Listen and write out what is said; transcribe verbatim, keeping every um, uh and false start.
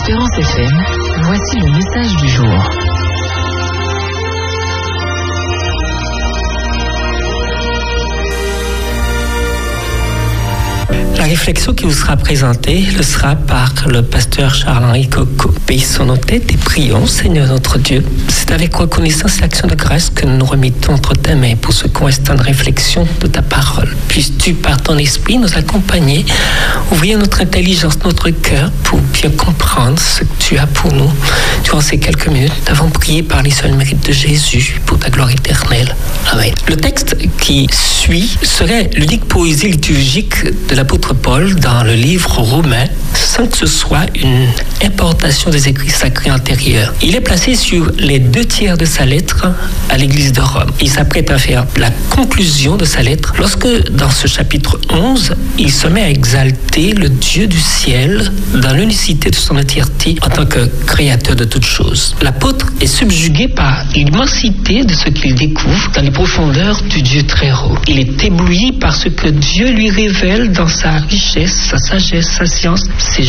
Espérance F M, voici le message du jour. La réflexion qui vous sera présentée le sera par le pasteur Charles-Henri Coco. Baissons nos têtes et prions, Seigneur notre Dieu. C'est avec reconnaissance et action de grâce que nous nous remettons entre ta main pour ce court instant de réflexion de ta parole. Puisses-tu, par ton esprit, nous accompagner, ouvrir notre intelligence, notre cœur, pour bien comprendre ce que tu as pour nous. Durant ces quelques minutes, nous avons prié par les seuls mérites de Jésus pour ta gloire éternelle. Amen. Le texte qui suit serait l'unique poésie liturgique de l'apôtre Paul dans le livre Romains, sans que ce soit une importation des écrits sacrés antérieurs. Il est placé sur les deux tiers de sa lettre à l'église de Rome. Il s'apprête à faire la conclusion de sa lettre lorsque, dans ce chapitre onze, il se met à exalter le Dieu du ciel dans l'unicité de son entièreté en tant que créateur de toutes choses. L'apôtre est subjugué par l'immensité de ce qu'il découvre dans les profondeurs du Dieu très haut. Il est ébloui par ce que Dieu lui révèle dans sa richesse, sa sagesse, sa science, ses